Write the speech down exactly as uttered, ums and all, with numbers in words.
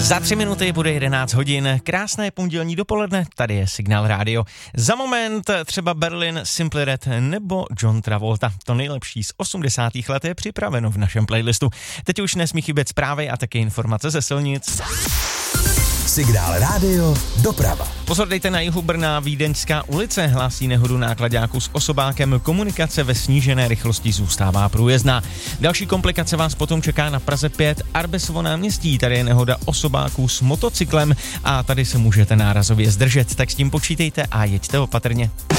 Za tři minuty bude jedenáct hodin, krásné pondělní dopoledne, tady je Signál Radio. Za moment třeba Berlin, Simply Red nebo John Travolta. To nejlepší z osmdesátých let je připraveno v našem playlistu. Teď už nesmí chybět zprávy a také informace ze silnic. Signál Radio doprava. Pozor, dejte na jihu Brna, Vídeňská ulice hlásí nehodu náklaďáku s osobákem. Komunikace ve snížené rychlosti zůstává průjezdná. Další komplikace vás potom čeká na Praze pět, Arbesovo náměstí. Tady je nehoda osobáků s motocyklem a tady se můžete nárazově zdržet, tak s tím počítejte a jeďte opatrně.